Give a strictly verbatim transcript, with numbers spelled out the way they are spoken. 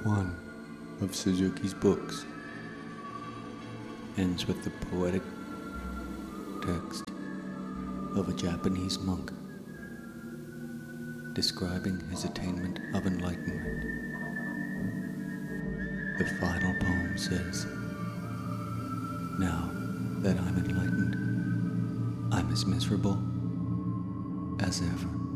one of Suzuki's books ends with the poetic text of a Japanese monk describing his attainment of enlightenment. The final poem says, "Now that I'm enlightened, I'm as miserable as ever."